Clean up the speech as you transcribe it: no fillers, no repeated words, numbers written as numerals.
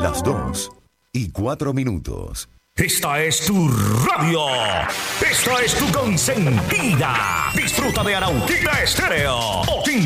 Las 2:04. Esta es tu radio. Esta es tu consentida. Disfruta de Arauquita Estéreo.